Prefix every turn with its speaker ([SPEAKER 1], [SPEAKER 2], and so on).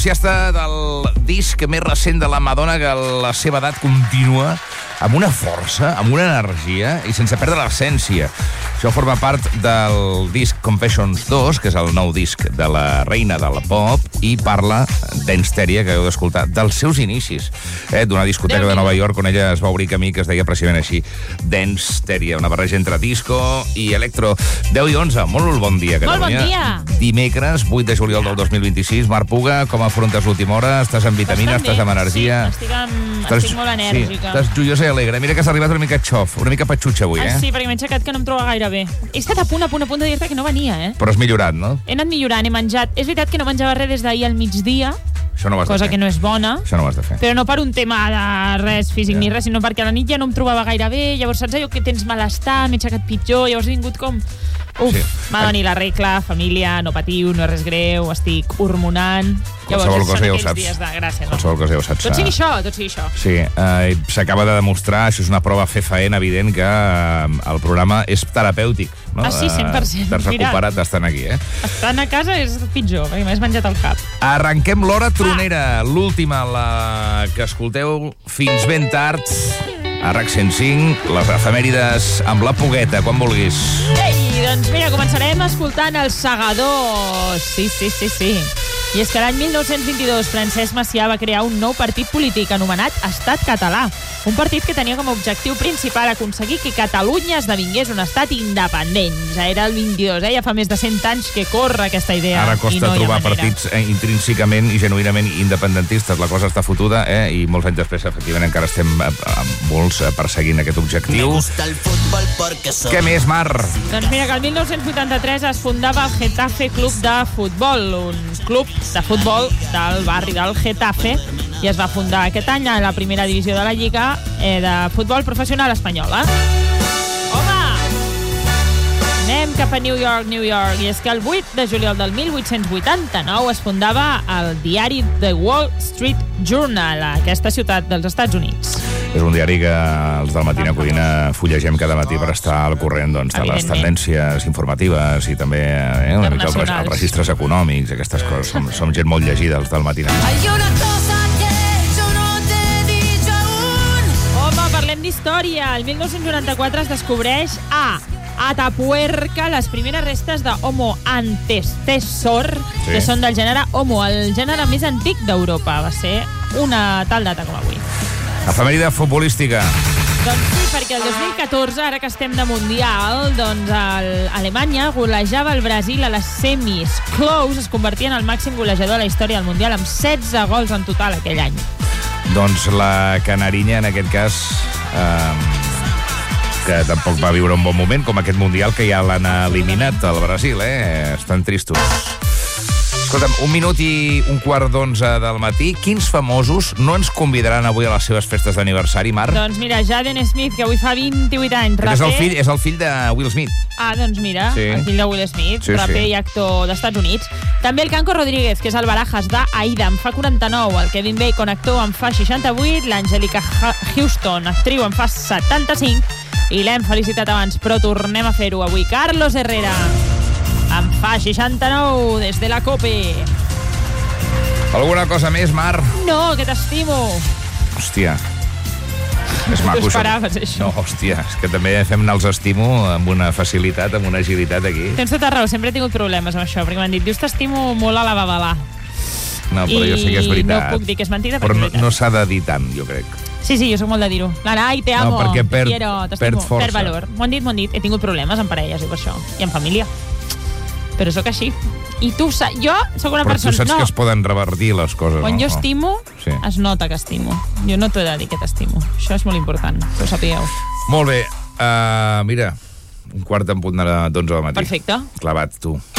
[SPEAKER 1] Entusiasta del disc més recent de la Madonna, que a la seva edat continua amb una força, amb una energia i sense perdre l'essència. Això forma part del disc Confessions 2, que és el nou disc de la reina del pop, i parla d'Ensteria, que heu d'escoltar, dels seus inicis, d'una discoteca de Nova York on ella es va obrir camí, que es deia precisament així, d'Ensteria, una barreja entre disco i electro. 10 i 11, molt bon dia, Catalunya.
[SPEAKER 2] Molt bon dia.
[SPEAKER 1] Dimecres, 8 de juliol del 2026. Marc Puga, com afrontes l'última hora? Estàs amb vitamina, estàs amb energia?
[SPEAKER 2] Sí, estic molt enèrgica.
[SPEAKER 1] Sí, estàs joiosa i alegre. Mira que has arribat una mica xof, una mica patxutxa avui,
[SPEAKER 2] Sí, perquè m'he aixecat que no em trobo gaire bé. He estat a punt de dir-te que no venia,
[SPEAKER 1] Però has millorat, no?
[SPEAKER 2] He anat millorant, he menjat. És veritat que no menjava res des d'ahir al migdia,
[SPEAKER 1] Això no ho has de
[SPEAKER 2] cosa
[SPEAKER 1] fer.
[SPEAKER 2] que no és bona.
[SPEAKER 1] Això no ho has de fer.
[SPEAKER 2] Però no per un tema de res físic ni res, sinó perquè a la nit ja no em trobava gaire bé, llavors saps allò que tens malestar, m'he aixecat pitjor, llavors he vingut com... M'ha de venir la regla, família, no patiu, no és res greu, estic hormonant...
[SPEAKER 1] Qualsevol cosa ja ho saps.
[SPEAKER 2] Gràcies.
[SPEAKER 1] Qualsevol cosa ja ho saps.
[SPEAKER 2] Tot sigui això.
[SPEAKER 1] Sí, s'acaba de demostrar, això és una prova fefaent evident, que el programa és terapèutic. No?
[SPEAKER 2] Sí, 100%.
[SPEAKER 1] T'has recuperat d'estar aquí,
[SPEAKER 2] Estant a casa és pitjor, perquè m'has menjat el cap.
[SPEAKER 1] Arrenquem l'hora tronera, l'última, la que escolteu fins ben tard. A RAC 105, les efemèrides amb la Pugueta, quan vulguis.
[SPEAKER 2] Ei, doncs mira, començarem escoltant Els Segadors. Sí. I és que l'any 1922 Francesc Macià va crear un nou partit polític anomenat Estat Català. Un partit que tenia com a objectiu principal aconseguir que Catalunya esdevingués un estat independent. Ja era el 22, ja fa més de 100 anys que corre aquesta idea.
[SPEAKER 1] Ara costa trobar partits intrínsecament i genuïnament independentistes. La cosa està fotuda, i molts anys després, efectivament, encara estem molts perseguint aquest objectiu. Què més, Mar?
[SPEAKER 2] Doncs mira, que el 1983 es fundava el Getafe Club de Futbol, un club de futbol del barri del Getafe, i es va fundar aquest any a la primera divisió de la Lliga de futbol professional espanyola. Home! Anem cap a New York, i és que el 8 de juliol del 1889 es fundava el diari The Wall Street Journal a aquesta ciutat dels Estats Units.
[SPEAKER 1] És un diari que els del Matina Codina fullegem cada matí per estar al corrent de les tendències informatives i també una mica els registres econòmics, aquestes coses. Som gent molt llegida, els del Matina.
[SPEAKER 2] Home, parlem d'història. El 1994 es descobreix a Atapuerca les primeres restes d'Homo antecessor, que són del gènere Homo, el gènere més antic d'Europa. Va ser una tal data com avui.
[SPEAKER 1] Efemèride futbolística.
[SPEAKER 2] Doncs sí, perquè el 2014, ara que estem de Mundial, doncs Alemanya golejava el Brasil a les semis. Klose es convertia en el màxim golejador de la història del Mundial, amb 16 gols en total aquell any.
[SPEAKER 1] Doncs la canarinya, en aquest cas, que tampoc va viure un bon moment, com aquest Mundial que ja l'han eliminat al Brasil, Estan tristos. Escolta'm, 1 minut i un quart d'11 del matí. Quins famosos no ens convidaran avui a les seves festes d'aniversari, Mar?
[SPEAKER 2] Doncs mira, Jaden Smith, que avui fa 28 anys, raper...
[SPEAKER 1] És el fill de Will Smith.
[SPEAKER 2] Doncs mira, el fill de Will Smith, raper i actor d'Estats Units. També el Canco Rodríguez, que és el Barajas d'Aida, en fa 49. El Kevin Bacon, actor, en fa 68. L'Angelica Houston, actriu, en fa 75. I l'hem felicitat abans, però tornem a fer-ho avui. Carlos Herrera, en fa 69, des de la COPE.
[SPEAKER 1] Alguna cosa més, Mar?
[SPEAKER 2] No, que t'estimo.
[SPEAKER 1] Hòstia. És maco.
[SPEAKER 2] T'ho esperaves, això?
[SPEAKER 1] No, hòstia, és que també fem anar els estimo amb una facilitat, amb una agilitat aquí.
[SPEAKER 2] Tens tota raó, sempre he tingut problemes amb això, perquè m'han dit, dius, t'estimo molt a la babalà.
[SPEAKER 1] No, però jo sé que és veritat.
[SPEAKER 2] I no puc dir que és mentida,
[SPEAKER 1] però
[SPEAKER 2] és veritat.
[SPEAKER 1] No s'ha de dir tant, jo crec.
[SPEAKER 2] Sí, jo soc molt de dir-ho. L'Anai, te amo,
[SPEAKER 1] perquè
[SPEAKER 2] te quiero, t'estimo,
[SPEAKER 1] força.
[SPEAKER 2] perd valor. M'ho han dit. He tingut problemes amb parelles i per això. I amb família. Però sóc així. I tu, jo sóc una persona...
[SPEAKER 1] Però tu saps que es poden revertir les coses, no?
[SPEAKER 2] Quan jo estimo, es nota que estimo. Jo no t'he de dir que t'estimo. Això és molt important, que ho sapigueu.
[SPEAKER 1] Molt bé. Mira, un quart en punt d'11 del matí.
[SPEAKER 2] Perfecte.
[SPEAKER 1] Clavat, tu.